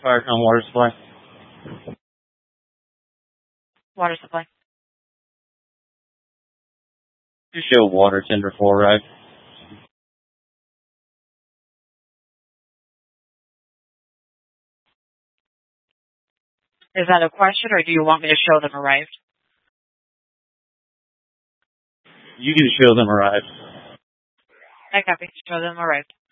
Firetown Water Supply. Water supply. You show water tender 4 arrived. Is that a question, or do you want me to show them arrived? You can show them arrived. I copy. Show them arrived.